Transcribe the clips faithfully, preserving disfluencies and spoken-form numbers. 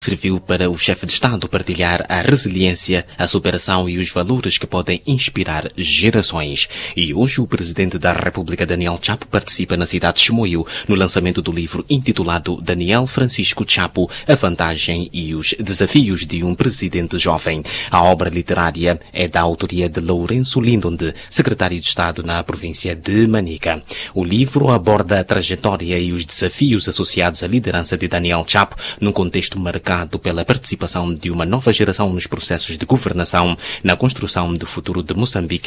Serviu para o chefe de Estado partilhar a resiliência, a superação e os valores que podem inspirar gerações. E hoje o Presidente da República, Daniel Chapo, participa na cidade de Chimoio no lançamento do livro intitulado Daniel Francisco Chapo, a vantagem e os desafios de um presidente jovem. A obra literária é da autoria de Lourenço Lindonde, secretário de Estado na província de Manica. O livro aborda a trajetória e os desafios associados à liderança de Daniel Chapo num contexto marcado pela participação de uma nova geração nos processos de governação, na construção do futuro de Moçambique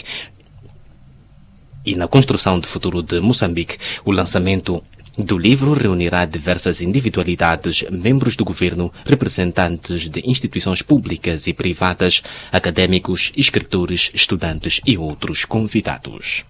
e na construção do futuro de Moçambique. O lançamento do livro reunirá diversas individualidades, membros do governo, representantes de instituições públicas e privadas, académicos, escritores, estudantes e outros convidados.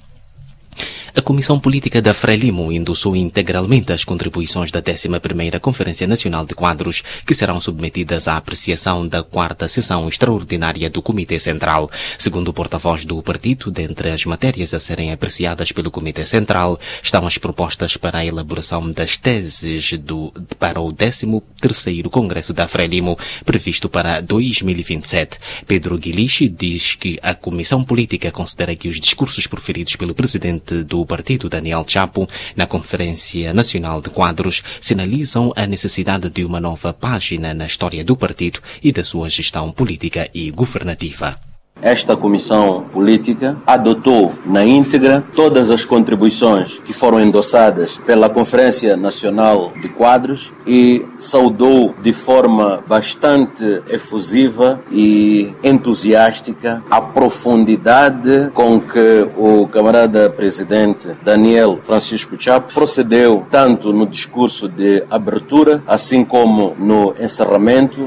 A Comissão Política da Frelimo endossou integralmente as contribuições da décima primeira Conferência Nacional de Quadros, que serão submetidas à apreciação da quarta sessão extraordinária do Comitê Central. Segundo o porta-voz do partido, dentre as matérias a serem apreciadas pelo Comitê Central estão as propostas para a elaboração das teses do, para o décimo terceiro Congresso da Frelimo, previsto para dois mil e vinte e sete. Pedro Guilichi diz que a Comissão Política considera que os discursos proferidos pelo presidente do partido, Daniel Chapo, na Conferência Nacional de Quadros, sinalizam a necessidade de uma nova página na história do partido e da sua gestão política e governativa. Esta Comissão Política adotou na íntegra todas as contribuições que foram endossadas pela Conferência Nacional de Quadros e saudou de forma bastante efusiva e entusiástica a profundidade com que o camarada presidente Daniel Francisco Chapo procedeu tanto no discurso de abertura, assim como no encerramento.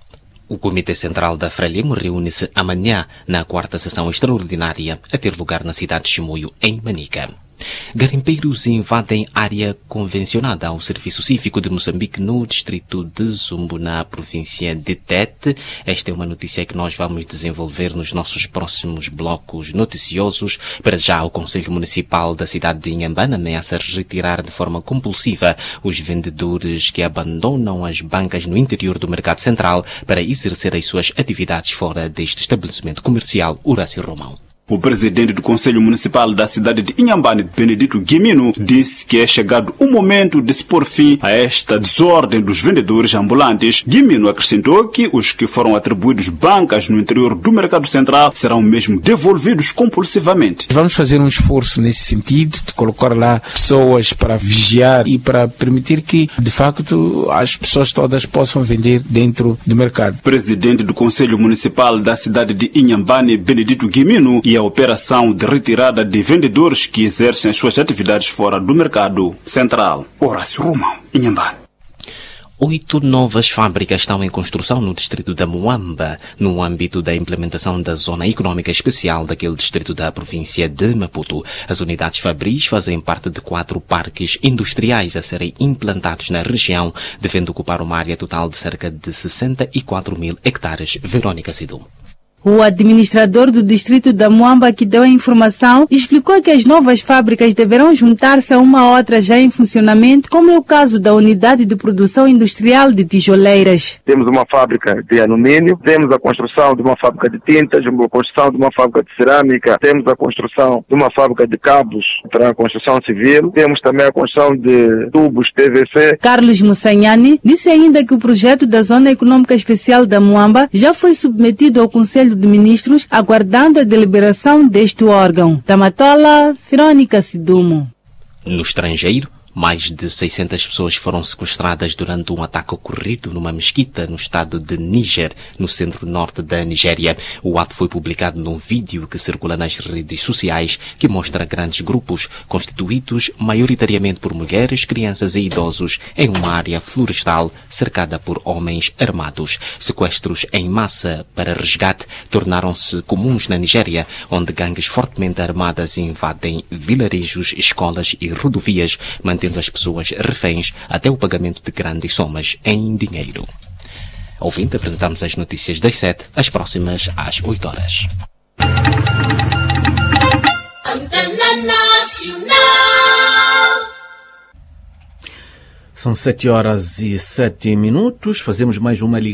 O Comitê Central da Frelimo reúne-se amanhã na quarta sessão extraordinária a ter lugar na cidade de Chimoio, em Manica. Garimpeiros invadem área convencionada ao Serviço Cívico de Moçambique no distrito de Zumbo, na província de Tete. Esta é uma notícia que nós vamos desenvolver nos nossos próximos blocos noticiosos. Para já, o Conselho Municipal da cidade de Inhambane ameaça retirar de forma compulsiva os vendedores que abandonam as bancas no interior do mercado central para exercer as suas atividades fora deste estabelecimento comercial. Horácio Romão. O presidente do Conselho Municipal da cidade de Inhambane, Benedito Guimino, disse que é chegado o momento de se pôr fim a esta desordem dos vendedores ambulantes. Guimino acrescentou que os que foram atribuídos bancas no interior do mercado central serão mesmo devolvidos compulsivamente. Vamos fazer um esforço nesse sentido, de colocar lá pessoas para vigiar e para permitir que, de facto, as pessoas todas possam vender dentro do mercado. Presidente do Conselho Municipal da cidade de Inhambane, Benedito Guimino, e a operação de retirada de vendedores que exercem as suas atividades fora do mercado central. Horácio Romão, Inhambane. Oito novas fábricas estão em construção no distrito da Muamba, no âmbito da implementação da Zona Econômica Especial daquele distrito da província de Maputo. As unidades fabris fazem parte de quatro parques industriais a serem implantados na região, devendo ocupar uma área total de cerca de sessenta e quatro mil hectares. Verônica Sidum. O administrador do distrito da Muamba, que deu a informação, explicou que as novas fábricas deverão juntar-se a uma outra já em funcionamento, como é o caso da unidade de produção industrial de tijoleiras. Temos uma fábrica de alumínio, temos a construção de uma fábrica de tintas, a construção de uma fábrica de cerâmica, temos a construção de uma fábrica de cabos para a construção civil, temos também a construção de tubos P V C. Carlos Mussanhani disse ainda que o projeto da Zona Econômica Especial da Muamba já foi submetido ao Conselho de Ministros, aguardando a deliberação deste órgão. Tamatola, Verônica Sidumo. No estrangeiro, mais de seiscentas pessoas foram sequestradas durante um ataque ocorrido numa mesquita no estado de Níger, no centro-norte da Nigéria. O ato foi publicado num vídeo que circula nas redes sociais que mostra grandes grupos constituídos maioritariamente por mulheres, crianças e idosos em uma área florestal cercada por homens armados. Sequestros em massa para resgate tornaram-se comuns na Nigéria, onde gangues fortemente armadas invadem vilarejos, escolas e rodovias, mantendo as pessoas reféns até o pagamento de grandes somas em dinheiro. Ouvinte, apresentamos as notícias das sete, as próximas às oito horas. Antena Nacional. São sete horas e sete minutos. Fazemos mais uma ligação.